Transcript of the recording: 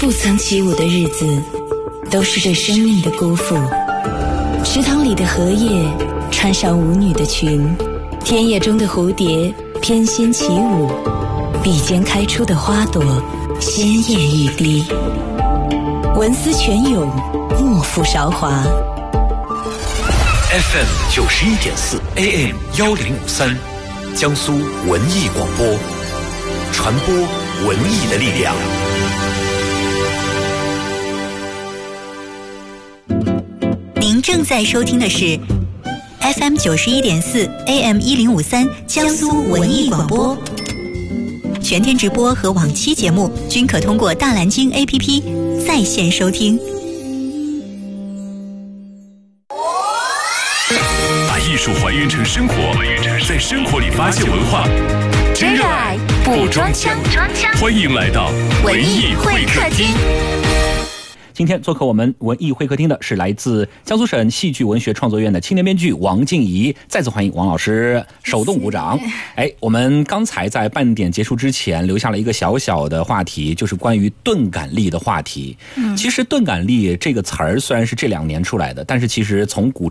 不曾起舞的日子，都是对生命的辜负。池塘里的荷叶穿上舞女的裙，田野中的蝴蝶翩跹起舞，笔尖开出的花朵鲜艳欲滴。文思泉涌，莫负韶华。 FM 91.4 AM 1053，江苏文艺广播，传播文艺的力量。 您正在收听的是 FM 91.4 AM 1053江苏文艺广播，全天直播和往期节目均可通过大蓝鲸 APP 在线收听。 把艺术还原成生活，在生活里发现文化， 真热爱不装腔。 欢迎来到文艺会客厅。 今天做客我们文艺会客厅的是来自江苏省戏剧文学创作院的青年编剧王静怡，再次欢迎王老师，手动鼓掌。我们刚才在半点结束之前留下了一个小小的话题，就是关于钝感力的话题。其实钝感力这个词儿虽然是这2年出来的，但是其实从古